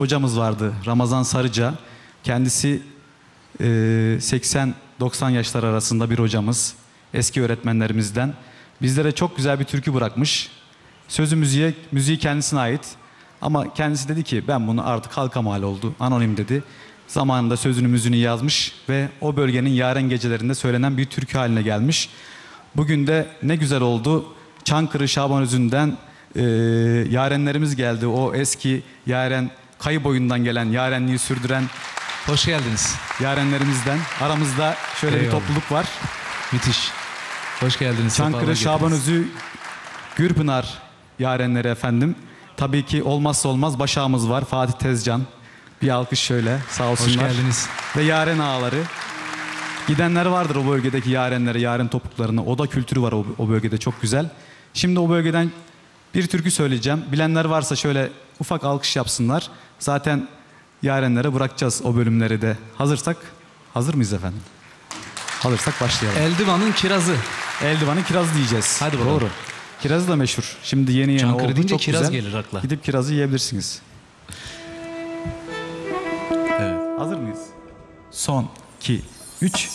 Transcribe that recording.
hocamız vardı, Ramazan Sarıca. Kendisi 80-90 yaşlar arasında bir hocamız. Eski öğretmenlerimizden. Bizlere çok güzel bir türkü bırakmış. Sözü müziği kendisine ait. Ama kendisi dedi ki ben bunu artık halka mal oldu, anonim dedi. Zamanında sözünü müziğini yazmış ve o bölgenin yaren gecelerinde söylenen bir türkü haline gelmiş. Bugün de ne güzel oldu. Çankırı Şabanözü'nden yarenlerimiz geldi. O eski yaren, kayı boyundan gelen, yarenliği sürdüren Hoş geldiniz. yarenlerimizden. Aramızda şöyle bir Eyvallah. topluluk var. Müthiş. Hoş geldiniz. Çankırı sefalar getirdiniz. Şabanözü Gürpınar yarenleri efendim. Tabii ki olmazsa olmaz başağımız var, Fatih Tezcan. Bir alkış şöyle, sağ olsunlar. Hoş geldiniz. Ve yaren ağaları. Gidenler vardır o bölgedeki yarenlere, yaren topuklarına. Oda kültürü var o bölgede, çok güzel. Şimdi o bölgeden bir türkü söyleyeceğim. Bilenler varsa şöyle ufak alkış yapsınlar. Zaten yarenlere bırakacağız o bölümleri de. Hazırsak, hazır mıyız efendim? Hazırsak başlayalım. Eldivanın kirazı. Eldivanın kiraz diyeceğiz. Hadi bakalım. Doğru. Kiraz da meşhur. Şimdi yeni Çankırı oldu, deyince çok kiraz güzel. gelir akla. Gidip kirazı yiyebilirsiniz. Evet. Hazır mıyız? Son, 2, 3.